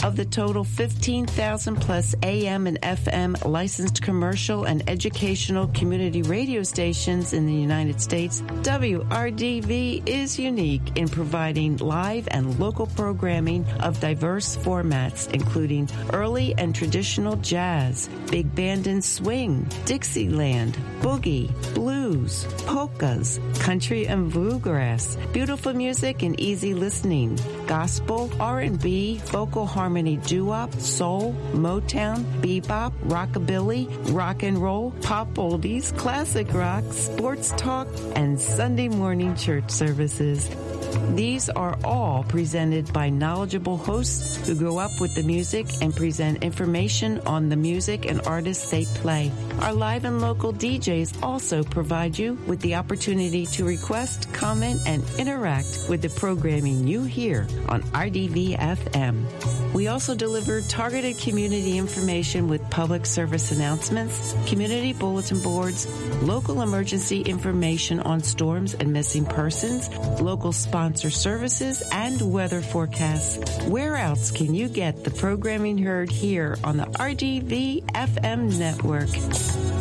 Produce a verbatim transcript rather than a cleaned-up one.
Of the total fifteen thousand plus A M and F M licensed commercial and educational community radio stations in the United States, W R D V is unique in providing live and local programming of diverse formats, including early and traditional jazz, big band and swing, Dixieland, boogie, blues, polkas, country and bluegrass, beautiful music and easy listening, gospel, R and B, vocal harmony doo-wop, soul, Motown, bebop, rockabilly, rock and roll, pop oldies, classic rock, sports talk, and Sunday morning church services. These are all presented by knowledgeable hosts who grow up with the music and present information on the music and artists they play. Our live and local D Js also provide you with the opportunity to request, comment, and interact with the programming you hear on R D V F M. We also deliver targeted community information with public service announcements, community bulletin boards, local emergency information on storms and missing persons, local sponsor services, and weather forecasts. Where else can you get the programming heard here on the R D V F M network?